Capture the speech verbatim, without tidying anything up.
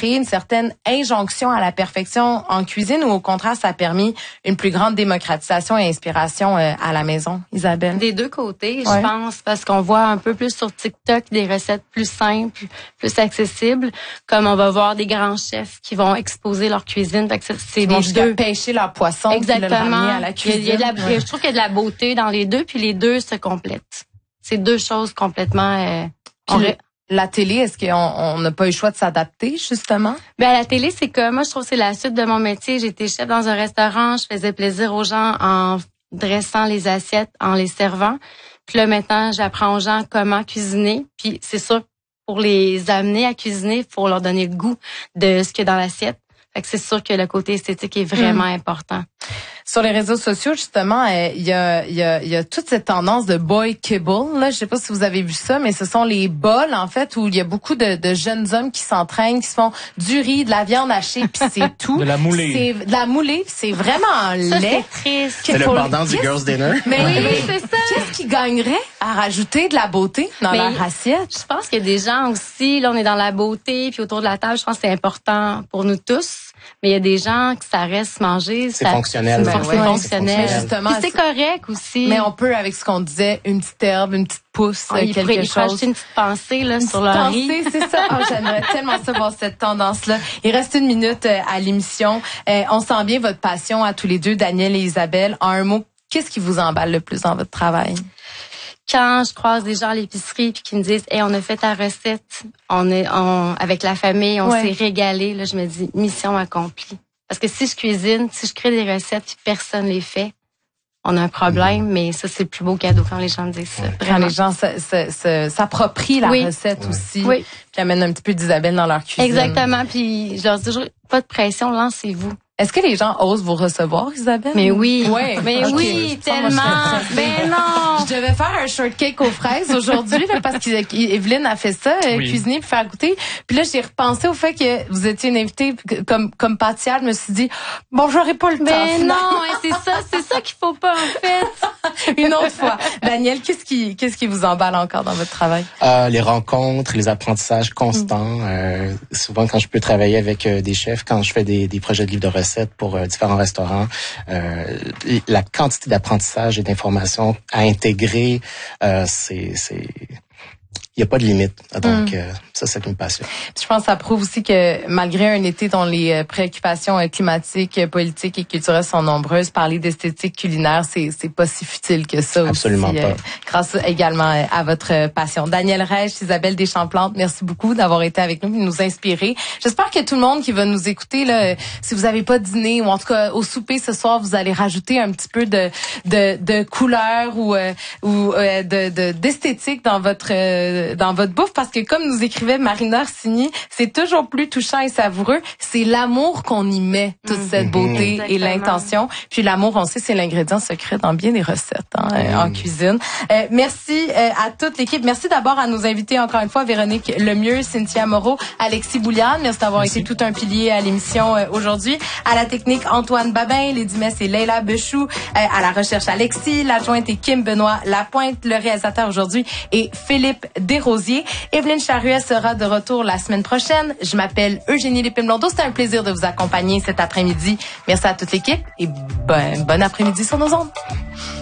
créé une certaine injonction à la perfection en cuisine ou au contraire, ça a permis une plus grande démocratisation et inspiration euh, à la maison, Isabelle? Des deux côtés, ouais. je pense, parce qu'on voit un peu plus sur TikTok des recettes plus simples, plus accessibles, comme on va voir des grands chefs qui vont exposer leur cuisine. Fait que c'est des deux. Pêcher leur poisson, exactement. Puis le ramener à la cuisine. Il y a, il y a de la, ouais. Je trouve qu'il y a de la beauté dans les deux, puis les deux se complètent. C'est deux choses complètement... Euh, on... La télé, est-ce qu'on n'a pas eu le choix de s'adapter, justement? Ben à la télé, c'est comme, moi, je trouve que c'est la suite de mon métier. J'étais chef dans un restaurant, je faisais plaisir aux gens en dressant les assiettes, en les servant. Puis là, maintenant, j'apprends aux gens comment cuisiner. Puis c'est sûr, pour les amener à cuisiner, il faut leur donner le goût de ce qu'il y a dans l'assiette. Fait que c'est sûr que le côté esthétique est vraiment mmh. important. Sur les réseaux sociaux, justement, il euh, y a il y a il y a toute cette tendance de boy kibble. Là, je sais pas si vous avez vu ça, mais ce sont les bols en fait où il y a beaucoup de, de jeunes hommes qui s'entraînent, qui se font du riz, de la viande hachée, puis c'est tout. De la moulée. C'est de la moulée, c'est vraiment laid. Ça, c'est triste. C'est le pendant du girls dinner. Mais oui, c'est ça. Qu'est-ce qui gagnerait à rajouter de la beauté dans mais leur assiette? Je pense qu'il y a des gens aussi, là, on est dans la beauté, puis autour de la table, je pense que c'est important pour nous tous. Mais il y a des gens que ça reste manger. C'est ça, fonctionnel. C'est, ben ouais, fonctionnel. Mais justement, c'est correct aussi. Mais on peut, avec ce qu'on disait, une petite herbe, une petite pousse, oh, quelque pourrait, chose. Il faut acheter une petite pensée là, une sur leur riz. Pensée, c'est ça. Oh, j'aimerais tellement ça voir cette tendance-là. Il reste une minute euh, à l'émission. Euh, on sent bien votre passion à tous les deux, Daniel et Isabelle. En un mot, qu'est-ce qui vous emballe le plus dans votre travail? Quand je croise des gens à l'épicerie puis qui me disent hey, on a fait ta recette, on est on avec la famille, on ouais. s'est régalé, là je me dis mission accomplie. Parce que si je cuisine, si je crée des recettes puis personne les fait, on a un problème, mais ça c'est le plus beau cadeau quand les gens me disent ça. Quand les gens s'approprient la oui. recette aussi, oui. puis amènent un petit peu d'Isabelle dans leur cuisine. Exactement, puis je leur dis toujours pas de pression, lancez-vous. Est-ce que les gens osent vous recevoir, Isabelle? Mais oui. Ouais. Mais okay. oui, tellement. Mais non. Je devais faire un shortcake aux fraises aujourd'hui, là, parce qu'Evelyne a fait ça, oui. cuisiner puis faire goûter. Puis là, j'ai repensé au fait que vous étiez une invitée comme, comme pâtissière. Je me suis dit, bon, j'aurais pas le temps. Mais non, c'est ça, c'est ça qu'il faut pas, en fait. Une autre fois. Daniel, qu'est-ce qui, qu'est-ce qui vous emballe encore dans votre travail? Euh, les rencontres, les apprentissages constants. Mm. Euh, souvent, quand je peux travailler avec euh, des chefs, quand je fais des, des projets de livres de recettes, pour euh, différents restaurants, euh, la quantité d'apprentissage et d'informations à intégrer, euh, c'est, c'est, il y a pas de limite. Donc mm. euh, ça, c'est une passion. Je pense que ça prouve aussi que malgré un été dont les préoccupations climatiques, politiques et culturelles sont nombreuses, parler d'esthétique culinaire, c'est c'est pas si futile que ça. Absolument aussi, pas. Euh, grâce également à votre passion. Daniel Rech, Isabelle Deschamps-Plante, merci beaucoup d'avoir été avec nous et de nous inspirer. J'espère que tout le monde qui va nous écouter, là, si vous avez pas dîné ou en tout cas au souper ce soir, vous allez rajouter un petit peu de de, de couleur ou euh, ou euh, de, de d'esthétique dans votre euh, dans votre bouffe, parce que comme nous écrivait Marina Orsini, c'est toujours plus touchant et savoureux. C'est l'amour qu'on y met, toute mmh. cette beauté mmh. et l'intention. Puis l'amour, on sait, c'est l'ingrédient secret dans bien des recettes hein, mmh. en cuisine. Euh, merci euh, à toute l'équipe. Merci d'abord à nos invités, encore une fois, Véronique Lemieux, Cynthia Moreau, Alexis Bouliane. Merci d'avoir merci. été tout un pilier à l'émission euh, aujourd'hui. À la technique, Antoine Babin, Lady Mess et Leila Bechou. Euh, à la recherche, Alexis. L'adjointe est Kim Benoît Lapointe. Le réalisateur aujourd'hui est Philippe Desrosiers. Evelyne Charuet sera de retour la semaine prochaine. Je m'appelle Eugénie Lépine-Blondeau. C'était un plaisir de vous accompagner cet après-midi. Merci à toute l'équipe et bon, bon après-midi sur nos ondes.